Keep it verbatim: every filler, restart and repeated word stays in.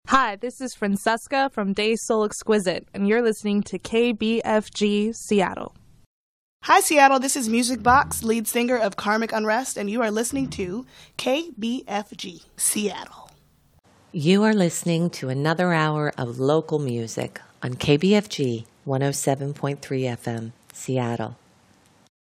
Hi, this is Francesca from Day Soul Exquisite, and you're listening to K B F G Seattle. Hi, Seattle. This is Music Box, lead singer of Karmic Unrest, and you are listening to K B F G Seattle. You are listening to another hour of local music on K B F G one oh seven point three F M, Seattle.